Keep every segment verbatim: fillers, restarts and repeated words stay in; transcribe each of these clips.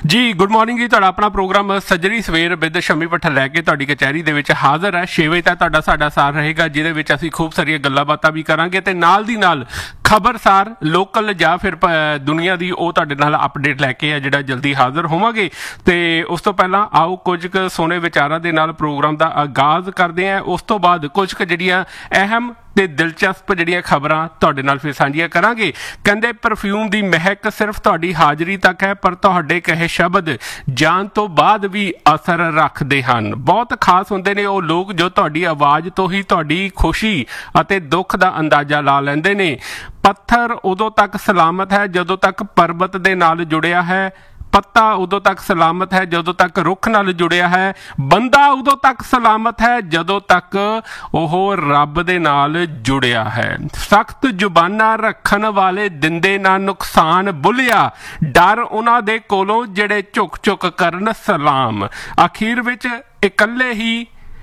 ਜੀ good morning ਜੀ। ਤੁਹਾਡਾ ਆਪਣਾ ਪ੍ਰੋਗਰਾਮ ਸੱਜਰੀ ਸਵੇਰ ਵਿਦ ਸ਼ਮੀ ਭੱਠਲ ਲੈ ਕੇ ਤੁਹਾਡੀ ਕਚਹਿਰੀ ਦੇ ਵਿੱਚ ਹਾਜ਼ਰ ਹੈ। ਛੇ ਵਜੇ ਤੱਕ ਤੁਹਾਡਾ ਸਾਡਾ ਸਾਥ ਰਹੇਗਾ, ਜਿਹਦੇ ਵਿੱਚ ਅਸੀਂ ਖੂਬ ਸਾਰੀਆਂ ਗੱਲਾਂ ਬਾਤਾਂ ਵੀ ਕਰਾਂਗੇ ਤੇ ਨਾਲ ਦੀ ਨਾਲ ਖਬਰਸਾਰ ਲੋਕਲ ਜਾਂ ਫਿਰ ਦੁਨੀਆ ਦੀ ਉਹ ਤੁਹਾਡੇ ਨਾਲ ਅਪਡੇਟ ਲੈ ਕੇ ਆ ਜਿਹੜਾ ਜਲਦੀ ਹਾਜ਼ਰ ਹੋਵਾਂਗੇ। ਤੇ ਉਸ ਤੋਂ ਪਹਿਲਾਂ ਆਓ ਕੁਝ ਕੁ ਸੋਹਣੇ ਵਿਚਾਰਾਂ ਦੇ ਨਾਲ ਪ੍ਰੋਗਰਾਮ ਦਾ ਆਗਾਜ਼ ਕਰਦੇ ਹਾਂ। ਉਸ ਤੋਂ ਬਾਅਦ ਕੁਝ ਕੁ ਜਿਹੜੀਆਂ ਅਹਿਮ ਤੇ ਦਿਲਚਸਪ ਜਿਹੜੀਆਂ ਖਬਰਾਂ ਤੁਹਾਡੇ ਨਾਲ ਫਿਰ ਸਾਂਝੀਆਂ ਕਰਾਂਗੇ। ਕਹਿੰਦੇ ਪਰਫਿਊਮ ਦੀ ਮਹਿਕ ਸਿਰਫ ਤੁਹਾਡੀ ਹਾਜ਼ਰੀ ਤੱਕ ਹੈ, ਪਰ ਤੁਹਾਡੇ ਕਹੇ ਸ਼ਬਦ ਜਾਣ ਤੋਂ ਬਾਅਦ ਵੀ ਅਸਰ ਰੱਖਦੇ ਹਨ। ਬਹੁਤ ਖਾਸ ਹੁੰਦੇ ਨੇ ਉਹ ਲੋਕ ਜੋ ਤੁਹਾਡੀ ਆਵਾਜ਼ ਤੋਂ ਹੀ ਤੁਹਾਡੀ ਖੁਸ਼ੀ ਅਤੇ ਦੁੱਖ ਦਾ ਅੰਦਾਜ਼ਾ ਲਾ ਲੈਂਦੇ ਨੇ। ਪੱਥਰ ਉਦੋਂ ਤੱਕ ਸਲਾਮਤ ਹੈ ਜਦੋਂ ਤੱਕ ਪਰਬਤ ਦੇ ਨਾਲ ਜੁੜਿਆ ਹੈ, ਪੱਤਾ ਉਦੋਂ ਤੱਕ ਸਲਾਮਤ ਹੈ ਜਦੋਂ ਤੱਕ ਰੁੱਖ ਨਾਲ ਜੁੜਿਆ ਹੈ, ਬੰਦਾ ਉਦੋਂ ਤੱਕ ਸਲਾਮਤ ਹੈ ਜਦੋਂ ਤੱਕ ਉਹ ਰੱਬ ਦੇ ਨਾਲ ਜੁੜਿਆ ਹੈ। ਸਖਤ ਜ਼ੁਬਾਨਾਂ ਰੱਖਣ ਵਾਲੇ ਦਿੰਦੇ ਨਾ ਨੁਕਸਾਨ ਬੁੱਲਿਆ, ਡਰ ਉਹਨਾਂ ਦੇ ਕੋਲੋਂ ਜਿਹੜੇ ਝੁਕ ਝੁਕ ਕਰਨ ਸਲਾਮ। ਅਖੀਰ ਵਿੱਚ ਇਕੱਲੇ ਹੀ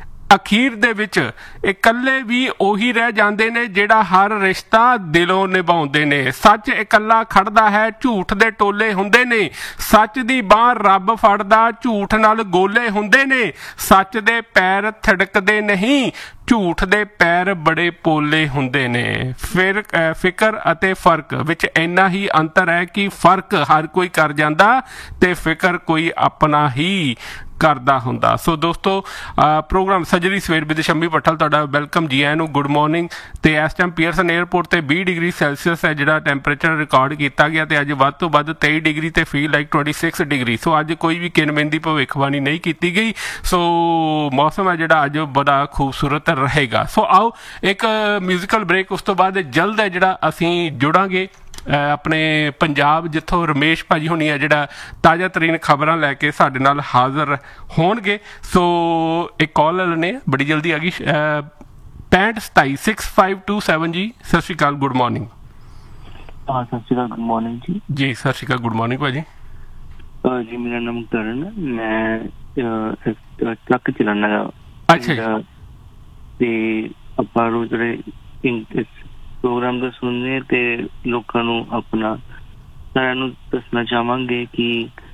ਅਖੀਰ ਦੇ ਵਿੱਚ ਇਕੱਲੇ ਵੀ ਉਹੀ ਰਹਿ ਜਾਂਦੇ ਨੇ ਜਿਹੜਾ ਹਰ ਰਿਸ਼ਤਾ ਦਿਲੋਂ ਨਿਭਾਉਂਦੇ ਨੇ। ਸੱਚ ਇਕੱਲਾ ਖੜਦਾ ਹੈ, ਝੂਠ ਦੇ ਟੋਲੇ ਹੁੰਦੇ ਨੇ। ਸੱਚ ਦੀ ਬਾਂਹ ਰੱਬ ਫੜਦਾ, ਝੂਠ ਨਾਲ ਗੋਲੇ ਹੁੰਦੇ ਨੇ। ਸੱਚ ਦੇ ਪੈਰ ਥੜਕਦੇ ਨਹੀਂ, ਝੂਠ ਦੇ ਪੈਰ ਬੜੇ ਪੋਲੇ ਹੁੰਦੇ ਨੇ। ਫਿਰ ਫਿਕਰ ਅਤੇ ਫਰਕ ਵਿੱਚ ਇੰਨਾ ਹੀ ਅੰਤਰ ਹੈ ਕਿ ਫਰਕ ਹਰ ਕੋਈ ਕਰ ਜਾਂਦਾ ਤੇ ਫਿਕਰ ਕੋਈ ਆਪਣਾ ਹੀ ਕਰਦਾ ਹੁੰਦਾ। ਸੋ ਦੋਸਤੋ, ਪ੍ਰੋਗਰਾਮ ਸੱਜਰੀ ਸਵੇਰ ਵਿਦ ਸ਼ਮੀ ਭੱਠਲ ਤੁਹਾਡਾ ਵੈਲਕਮ ਜੀ ਆਇਆਂ ਨੂੰ, ਗੁੱਡ ਮਾਰਨਿੰਗ। ਤੇ ਇਸ ਟਾਈਮ ਪੀਅਰਸਨ ਏਅਰਪੋਰਟ ਤੇ ਵੀਹ ਡਿਗਰੀ ਸੈਲਸੀਅਸ ਹੈ ਜਿਹੜਾ ਟੈਂਪਰੇਚਰ ਰਿਕਾਰਡ ਕੀਤਾ ਗਿਆ ਤੇ ਅੱਜ ਵੱਧ ਤੋਂ ਵੱਧ ਤੇਈ ਡਿਗਰੀ ਤੇ feel like twenty six degree. ਸੋ ਅੱਜ ਕੋਈ ਵੀ ਕਿਨਮਿਨ ਦੀ ਭਵਿੱਖਬਾਣੀ ਨਹੀਂ ਕੀਤੀ ਗਈ। ਸੋ ਮੌਸਮ ਹੈ ਜਿਹੜਾ ਅੱਜ ਬੜਾ ਖੂਬਸੂਰਤ ਰਹੇਗਾ। ਸੋ ਆਓ ਇੱਕ ਮਿਊਜ਼ੀਕਲ ਬ੍ਰੇਕ, ਉਸ ਤੋਂ ਬਾਅਦ ਜਲਦ ਹੈ ਜਿਹੜਾ ਅਸੀਂ ਜੁੜਾਂਗੇ ਆਪਣੇ ਪੰਜਾਬ, ਜਿੱਥੋਂ ਰਮੇਸ਼ ਭਾਜੀ ਹੋਣੀ ਆ ਜਿਹੜਾ ਤਾਜ਼ਾ ਤਰੀਨ ਖਬਰਾਂ ਲੈ ਕੇ ਸਾਡੇ ਨਾਲ ਹਾਜ਼ਰ ਹੋਣਗੇ। ਸੋ ਇੱਕ ਕਾਲ ਨੇ ਬੜੀ ਜਲਦੀ ਆ ਗਈ, ਪੈਂਹਠ ਸਤਾਈ ਸਿਕਸ ਫਾਈਵ ਟੂ ਸੈਵਨ ਜੀ। ਸਤਿ ਸ਼੍ਰੀ ਅਕਾਲ, ਗੁੱਡ ਮਾਰਨਿੰਗ। ਹਾਂ ਸਤਿ ਸ਼੍ਰੀ ਅਕਾਲ, ਗੁੱਡ ਮਾਰਨਿੰਗ ਜੀ। ਜੀ ਸਤਿ ਸ਼੍ਰੀ ਅਕਾਲ, ਗੁੱਡ ਮਾਰਨਿੰਗ ਭਾਜੀ। ਜੀ ਮੇਰਾ ਨਾਮ ਕਰਨ ਹੈ, ਮੈਂ ਟਰੱਕ ਚਲਾਉਣਾ। ਅੱਛਾ। ਤੇ ਆਪਾਂ ਰੋਜ਼ ਜਿਹੜੇ ਪ੍ਰੋਗਰਾਮ ਦਾ ਸੁਣਨੇ ਤੇ ਲੋਕਾਂ ਨੂੰ ਆਪਣਾ ਸਾਰਿਆਂ ਨੂੰ ਦੱਸਣਾ ਚਾਹਾਂਗੇ ਕਿ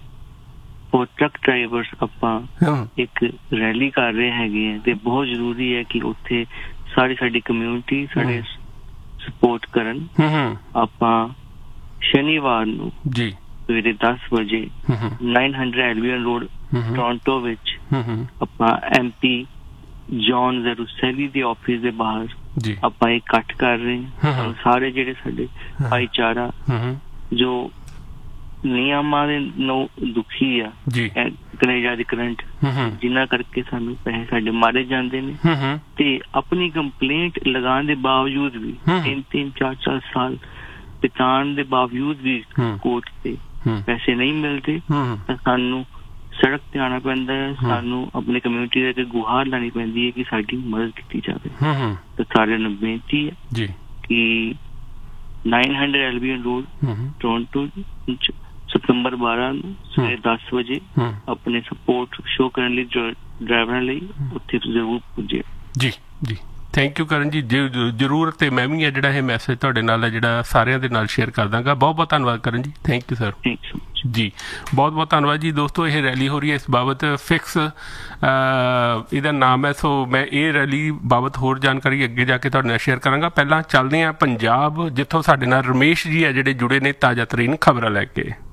ਉਹ ਟਰੱਕ ਡਰਾਈਵਰਸ ਆਪਾਂ ਇੱਕ ਰੈਲੀ ਕਰ ਰਹੇ ਹੈਗੇ ਆ ਤੇ ਬਹੁਤ ਜ਼ਰੂਰੀ ਹੈ ਕਿ ਉੱਥੇ ਸਾਰੀ ਸਾਡੀ ਕਮਿਊਨਿਟੀ ਸਾਡੇ ਸਪੋਰਟ ਕਰਨ। ਆਪਾਂ ਸ਼ਨੀਵਾਰ ਨੂੰ ਜੀ ਸਵੇਰੇ ਦਸ ਵਜੇ ਨਾਈਨ ਹੰਡਰਡ ਐਲਵੀਅਨ ਰੋਡ ਟੋਰਾਂਟੋ ਵਿੱਚ ਆਪਾਂ ਐਮ ਪੀ ਜੌਨ ਜ਼ਰੂਸੈਲੀ ਦੇ ਆਫਿਸ ਦੇ ਬਾਹਰ ਆਪਾਂ ਇਹ ਇਕੱਠ ਕਰ ਰਹੇ ਹਾਂ। ਸਾਰੇ ਜਿਹੜੇ ਸਾਡੇ ਭਾਈਚਾਰਾ ਜੋ ਨਿਯਮਾਂ ਦੇ ਨੂੰ ਦੁਖੀ ਆ ਕੈਨੇਡਾ ਦੇ ਕਰੰਟ, ਜਿਨ੍ਹਾਂ ਕਰਕੇ ਸਾਨੂੰ ਪੈਸੇ ਸਾਡੇ ਮਾਰੇ ਜਾਂਦੇ ਨੇ ਤੇ ਆਪਣੀ ਕੰਪਲੇਂਟ ਲਗਾਉਣ ਦੇ ਬਾਵਜੂਦ ਵੀ ਤਿੰਨ ਤਿੰਨ ਚਾਰ ਚਾਰ ਸਾਲ ਬਿਤਾਉਣ ਦੇ ਬਾਵਜੂਦ ਵੀ ਕੋਰਟ ਤੇ ਪੈਸੇ ਨਹੀਂ ਮਿਲਦੇ ਤਾਂ ਸਾਨੂੰ ਸੜਕ ਤੇ ਆਉਣਾ ਪੈਂਦਾ ਹੈ। ਸਾਨੂੰ ਆਪਣੀ ਕਮਿਊਨਿਟੀ ਦੇ ਅੱਗੇ ਗੁਹਾਰ ਲਾਣੀ ਪੈਂਦੀ ਹੈ ਕਿ ਸਾਡੀ ਮਦਦ ਕੀਤੀ ਜਾਵੇ। ਤਾਂ ਸਾਰਿਆਂ ਨੂੰ ਬੇਨਤੀ ਹੈ ਕਿ ਨਾਈਨ ਹੰਡਰਡ ਐਲਬੀਅਨ ਰੋਡ ਟੋਰਾਂਟੋ ਸਤੰਬਰ ਬਾਰਾਂ ਨੂੰ ਸਵੇਰੇ ਦਸ ਵਜੇ ਆਪਣੇ ਸਪੋਰਟ ਸ਼ੋ ਕਰਨ ਲਈ ਡਰਾਈਵਰਾਂ ਲਈ ਉੱਥੇ ਜ਼ਰੂਰ ਪੁੱਜੇ। ਜੀ ਜੀ ਥੈਂਕ ਯੂ ਕਰਨ ਜੀ, ਜ਼ਰੂਰ। ਤੇ ਮੈਂ ਵੀ ਹੈ ਜਿਹੜਾ ਇਹ ਮੈਸੇਜ ਤੁਹਾਡੇ ਨਾਲ ਹੈ ਜਿਹੜਾ ਸਾਰਿਆਂ ਦੇ ਨਾਲ ਸ਼ੇਅਰ ਕਰ ਦਾਂਗਾ। ਬਹੁਤ ਬਹੁਤ ਧੰਨਵਾਦ ਕਰਨ ਜੀ, ਥੈਂਕ ਯੂ ਸਰ। ਜੀ ਬਹੁਤ ਬਹੁਤ ਧੰਨਵਾਦ ਜੀ। ਦੋਸਤੋ, ਇਹ ਰੈਲੀ ਹੋ ਰਹੀ ਹੈ, ਇਸ ਬਾਬਤ ਫਿਕਸ ਇਹਦਾ ਨਾਮ ਹੈ। ਸੋ ਮੈਂ ਇਹ ਰੈਲੀ ਬਾਬਤ ਹੋਰ ਜਾਣਕਾਰੀ ਅੱਗੇ ਜਾ ਕੇ ਤੁਹਾਡੇ ਨਾਲ ਸ਼ੇਅਰ ਕਰਾਂਗਾ। ਪਹਿਲਾਂ ਚੱਲਦੇ ਹਾਂ ਪੰਜਾਬ, ਜਿੱਥੋਂ ਸਾਡੇ ਨਾਲ ਰਮੇਸ਼ ਜੀ ਹੈ ਜਿਹੜੇ ਜੁੜੇ ਨੇ ਤਾਜ਼ਾ ਤਰੀਨ ਖਬਰਾਂ ਲੈ ਕੇ।